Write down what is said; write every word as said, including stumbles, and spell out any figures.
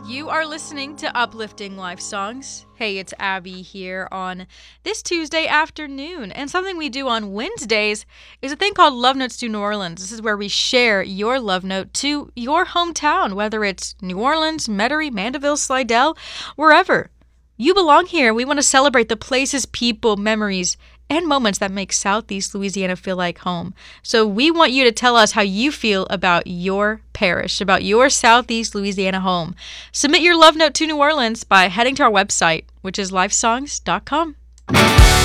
You are listening to Uplifting Life Songs. Hey, it's Abby here on this Tuesday afternoon. And something we do on Wednesdays is a thing called Love Notes to New Orleans. This is where we share your love note to your hometown, whether it's New Orleans, Metairie, Mandeville, Slidell, wherever. You belong here. We want to celebrate the places, people, memories, and moments that make Southeast Louisiana feel like home. So we want you to tell us how you feel about your parish, about your Southeast Louisiana home. Submit your love note to New Orleans by heading to our website, which is lifesongs dot com.